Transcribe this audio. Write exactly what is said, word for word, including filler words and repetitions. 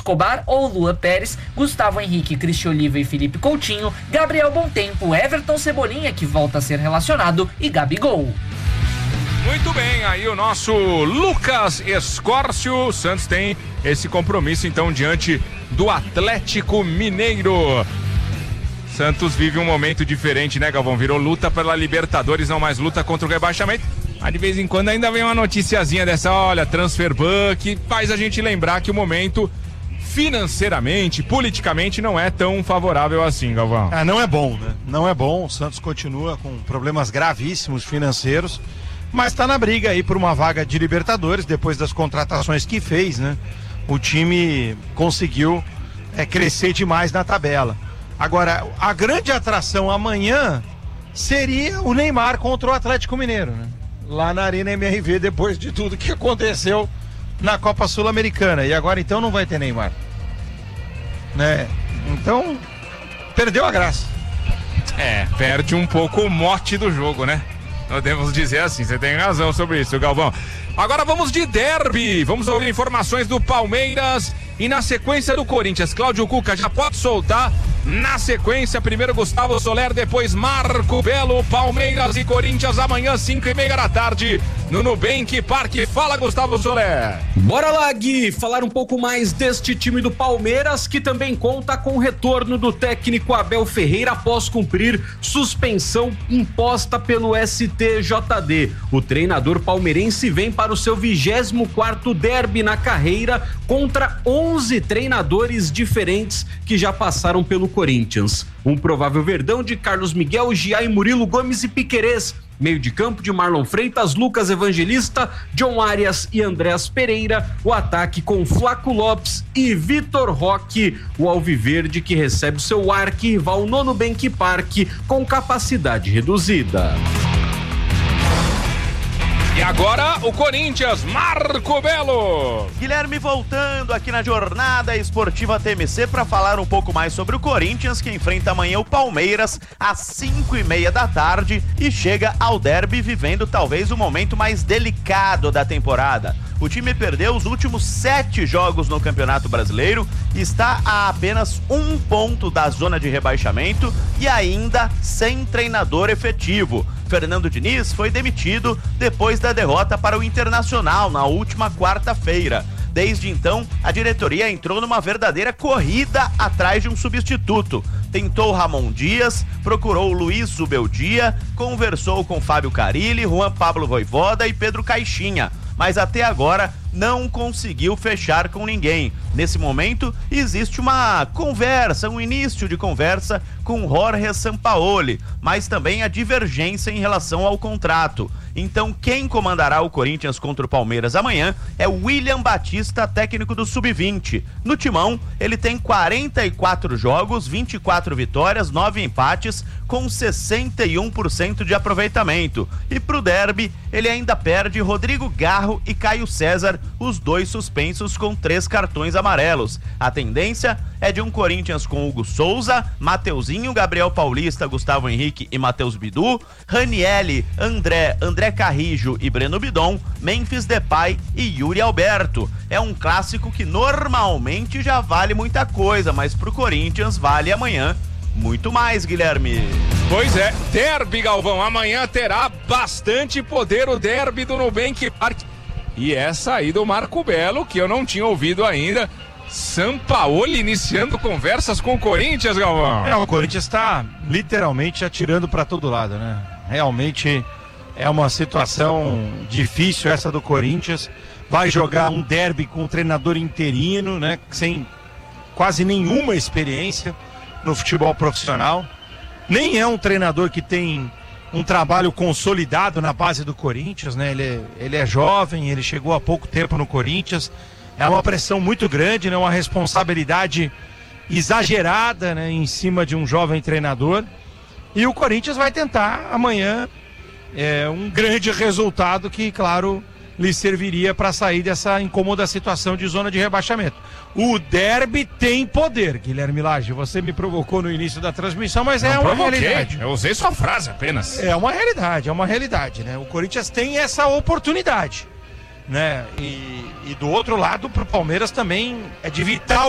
Escobar ou Luan Pérez, Gustavo Henrique, Cristian Oliva e Felipe Coutinho, Gabriel Bontempo, Everton Cebolinha, que volta a ser relacionado, e Gabigol. Muito bem, aí o nosso Lucas Escórcio. O Santos tem esse compromisso então diante do Atlético Mineiro. Santos vive um momento diferente, né, Galvão? Virou luta pela Libertadores, não mais luta contra o rebaixamento. Mas de vez em quando ainda vem uma noticiazinha dessa, olha, Transferban, que faz a gente lembrar que o momento financeiramente, politicamente, não é tão favorável assim, Galvão. Ah, não é bom, né? Não é bom. O Santos continua com problemas gravíssimos financeiros, mas tá na briga aí por uma vaga de Libertadores, depois das contratações que fez, né? O time conseguiu é, crescer demais na tabela. Agora, a grande atração amanhã seria o Neymar contra o Atlético Mineiro, né? Lá na Arena M R V, depois de tudo que aconteceu na Copa Sul-Americana. E agora então não vai ter Neymar, né? Então, perdeu a graça. É, perde um pouco o mote do jogo, né? Podemos dizer assim, você tem razão sobre isso, Galvão. Agora vamos de derby, vamos ouvir informações do Palmeiras e na sequência do Corinthians. Cláudio Cuca já pode soltar. Na sequência, primeiro Gustavo Soler, depois Marco Belo. Palmeiras e Corinthians amanhã, cinco e meia da tarde, no Nubank Parque. Fala, Gustavo Soler. Bora lá, Gui, falar um pouco mais deste time do Palmeiras, que também conta com o retorno do técnico Abel Ferreira após cumprir suspensão imposta pelo S T J D. O treinador palmeirense vem para o seu vigésimo quarto derby na carreira contra onze treinadores diferentes que já passaram pelo Corinthians. Um provável verdão de Carlos Miguel, Giai, Murilo, Gomes e Piquerez. Meio de campo de Marlon Freitas, Lucas Evangelista, John Arias e Andréas Pereira. O ataque com Flaco Lopes e Vitor Roque. O alviverde que recebe seu arquirrival no Nubank Parque com capacidade reduzida. E agora o Corinthians, Marco Belo. Guilherme voltando aqui na Jornada Esportiva T M C para falar um pouco mais sobre o Corinthians, que enfrenta amanhã o Palmeiras às cinco e meia da tarde e chega ao derby vivendo talvez o momento mais delicado da temporada. O time perdeu os últimos sete jogos no Campeonato Brasileiro, está a apenas um ponto da zona de rebaixamento e ainda sem treinador efetivo. Fernando Diniz foi demitido depois da derrota para o Internacional na última quarta-feira. Desde então, a diretoria entrou numa verdadeira corrida atrás de um substituto. Tentou Ramon Dias, procurou Luiz Zubeldia, conversou com Fábio Carilli, Juan Pablo Voivoda e Pedro Caixinha, mas até agora não conseguiu fechar com ninguém. Nesse momento, existe uma conversa, um início de conversa com Jorge Sampaoli, mas também a divergência em relação ao contrato. Então, quem comandará o Corinthians contra o Palmeiras amanhã é o William Batista, técnico do sub vinte. No timão, ele tem quarenta e quatro jogos, vinte e quatro vitórias, nove empates, com sessenta e um por cento de aproveitamento. E pro derby, ele ainda perde Rodrigo Garro e Caio César, os dois suspensos com três cartões amarelos. A tendência é de um Corinthians com Hugo Souza, Mateuzinho, Gabriel Paulista, Gustavo Henrique e Matheus Bidu, Ranielli, André, André Carrijo e Breno Bidon, Memphis Depay e Yuri Alberto. É um clássico que normalmente já vale muita coisa, mas pro Corinthians vale amanhã muito mais, Guilherme. Pois é, derby, Galvão, amanhã terá bastante poder o derby do Nubank Parque. E essa aí do Marco Belo, que eu não tinha ouvido ainda. Sampaoli iniciando conversas com o Corinthians, Galvão. É, o Corinthians está literalmente atirando para todo lado, né? Realmente é uma situação difícil essa do Corinthians. Vai jogar um derby com um treinador interino, né? Sem quase nenhuma experiência no futebol profissional. Nem é um treinador que tem um trabalho consolidado na base do Corinthians, né? Ele é, ele é jovem, ele chegou há pouco tempo no Corinthians. É uma pressão muito grande, né? Uma responsabilidade exagerada, né? Em cima de um jovem treinador. E o Corinthians vai tentar amanhã é, um grande resultado que, claro, lhe serviria para sair dessa incômoda situação de zona de rebaixamento. O derby tem poder, Guilherme Lage. Você me provocou no início da transmissão, mas Não é uma provoquei, realidade. Eu usei sua frase apenas. É uma realidade, é uma realidade, né? O Corinthians tem essa oportunidade, né? E, e do outro lado, pro Palmeiras também é de vital